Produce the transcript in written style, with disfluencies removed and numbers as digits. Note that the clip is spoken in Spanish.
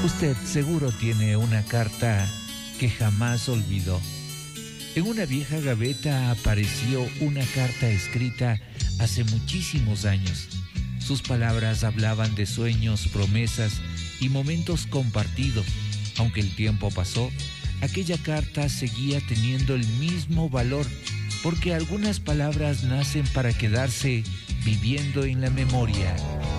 Usted seguro tiene una carta que jamás olvidó. En una vieja gaveta apareció una carta escrita hace muchísimos años. Sus palabras hablaban de sueños, promesas y momentos compartidos. Aunque el tiempo pasó, aquella carta seguía teniendo el mismo valor, porque algunas palabras nacen para quedarse viviendo en la memoria.